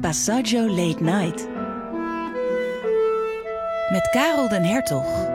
Passaggio Late Night. Met Karel den Hertog.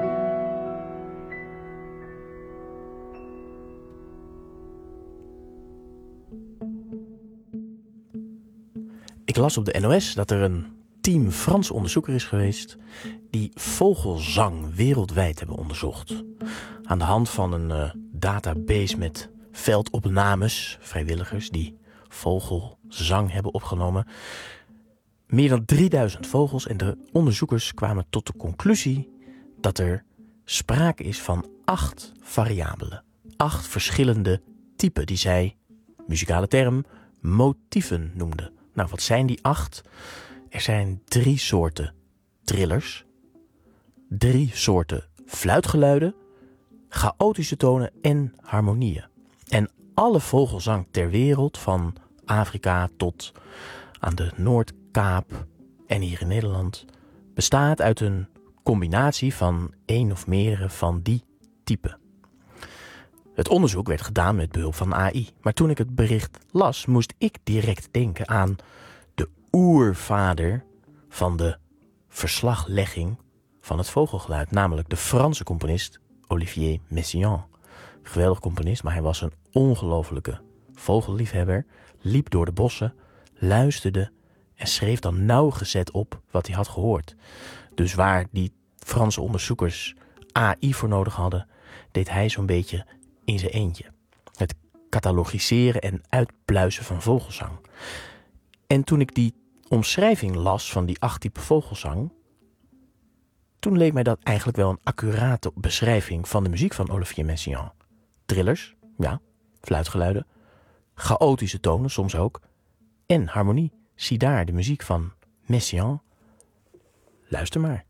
Ik las op de NOS dat er een team Franse onderzoekers is geweest die vogelzang wereldwijd hebben onderzocht. Aan de hand van een database met veldopnames, vrijwilligers die vogelzang hebben opgenomen. Meer dan 3000 vogels en de onderzoekers kwamen tot de conclusie dat er sprake is van 8 variabelen. 8 verschillende typen die zij, muzikale term, motieven noemden. Nou, wat zijn die 8? Er zijn 3 soorten trillers, 3 soorten fluitgeluiden, chaotische tonen en harmonieën. En alle vogelzang ter wereld, van Afrika tot aan de Noordkaap en hier in Nederland, bestaat uit een combinatie van 1 of meerdere van die typen. Het onderzoek werd gedaan met behulp van AI. Maar toen ik het bericht las, moest ik direct denken aan de oervader van de verslaglegging van het vogelgeluid. Namelijk de Franse componist Olivier Messiaen. Geweldig componist, maar hij was een ongelofelijke vogelliefhebber. Liep door de bossen, luisterde en schreef dan nauwgezet op wat hij had gehoord. Dus waar die Franse onderzoekers AI voor nodig hadden, deed hij zo'n beetje in zijn eentje. Het catalogiseren en uitpluizen van vogelzang. En toen ik die omschrijving las van die 8 typen vogelzang, toen leek mij dat eigenlijk wel een accurate beschrijving van de muziek van Olivier Messiaen. Trillers, ja, fluitgeluiden, chaotische tonen soms ook, en harmonie. Zie daar de muziek van Messiaen. Luister maar.